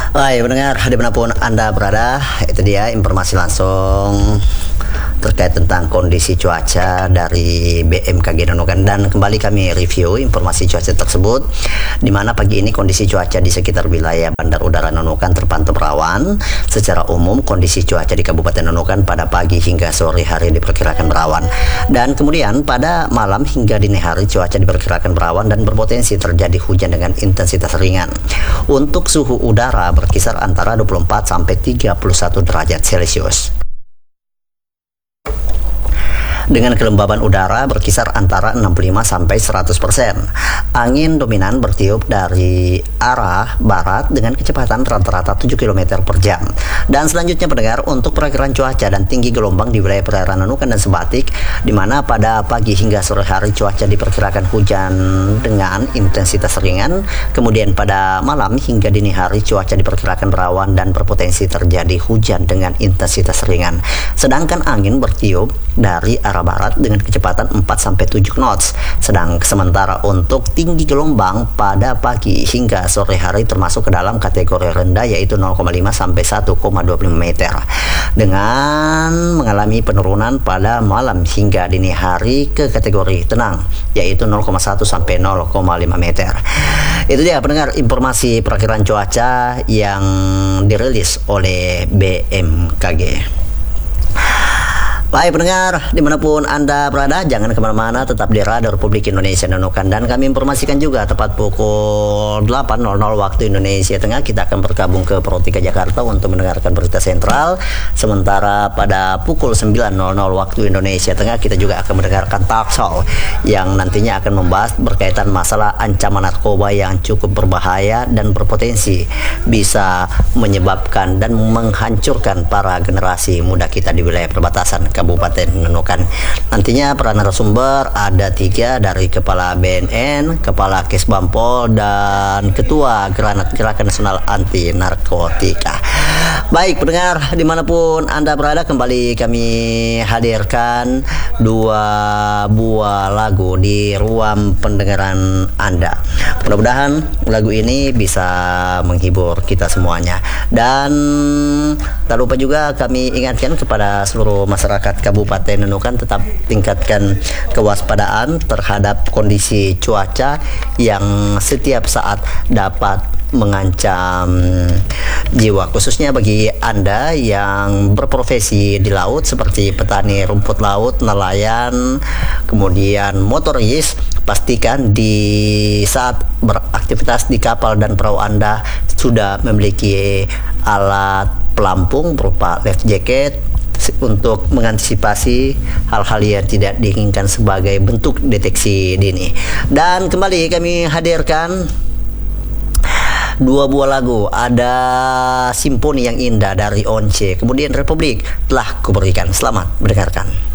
Hai pendengar, dimanapun Anda berada, itu dia informasi langsung terkait tentang kondisi cuaca dari BMKG Nunukan. Dan kembali kami review informasi cuaca tersebut, di mana pagi ini kondisi cuaca di sekitar wilayah Bandar Udara Nunukan terpantau berawan. Secara umum kondisi cuaca di Kabupaten Nunukan pada pagi hingga sore hari diperkirakan berawan, dan kemudian pada malam hingga dini hari cuaca diperkirakan berawan dan berpotensi terjadi hujan dengan intensitas ringan. Untuk suhu udara berkisar antara 24 sampai 31 derajat Celcius. Dengan kelembaban udara berkisar antara 65 sampai 100%. Angin dominan bertiup dari arah barat dengan kecepatan rata-rata 7 km per jam. Dan selanjutnya pendengar, untuk perakiraan cuaca dan tinggi gelombang di wilayah perairan Nunukan dan Sebatik, di mana pada pagi hingga sore hari cuaca diperkirakan hujan dengan intensitas ringan. Kemudian pada malam hingga dini hari cuaca diperkirakan berawan dan berpotensi terjadi hujan dengan intensitas ringan. Sedangkan angin bertiup dari arah barat dengan kecepatan 4-7 knots. Sementara untuk tinggi gelombang pada pagi hingga sore hari termasuk ke dalam kategori rendah, yaitu 0,5 sampai 1,25 meter, dengan mengalami penurunan pada malam hingga dini hari ke kategori tenang, yaitu 0,1 sampai 0,5 meter. Itu dia pendengar informasi perakiraan cuaca yang dirilis oleh BMKG. Baik pendengar, dimanapun Anda berada, jangan kemana-mana, tetap di Radio Republik Indonesia Nunukan. Dan kami informasikan juga tepat pukul 8.00 waktu Indonesia Tengah, kita akan bergabung ke Pro 3 Jakarta untuk mendengarkan berita sentral. Sementara pada pukul 9.00 waktu Indonesia Tengah, kita juga akan mendengarkan talk show yang nantinya akan membahas berkaitan masalah ancaman narkoba yang cukup berbahaya dan berpotensi bisa menyebabkan dan menghancurkan para generasi muda kita di wilayah perbatasan Kabupaten Nunukan. Nantinya para narasumber ada 3 dari Kepala BNN, Kepala Kesbampol, dan Ketua Gerakan Nasional Anti Narkotika. Baik pendengar, dimanapun Anda berada, kembali kami hadirkan 2 buah lagu di ruang pendengaran Anda. Mudah-mudahan lagu ini bisa menghibur kita semuanya. Dan tak lupa juga kami ingatkan kepada seluruh masyarakat Kabupaten Nunukan, tetap tingkatkan kewaspadaan terhadap kondisi cuaca yang setiap saat dapat mengancam jiwa, khususnya bagi Anda yang berprofesi di laut seperti petani rumput laut, nelayan, kemudian motoris. Pastikan di saat beraktivitas di kapal dan perahu Anda sudah memiliki alat pelampung berupa life jacket untuk mengantisipasi hal-hal yang tidak diinginkan sebagai bentuk deteksi dini. Dan kembali kami hadirkan 2 buah lagu. Ada Simponi yang Indah dari Once, kemudian Republik Telah Kuberikan. Selamat mendengarkan.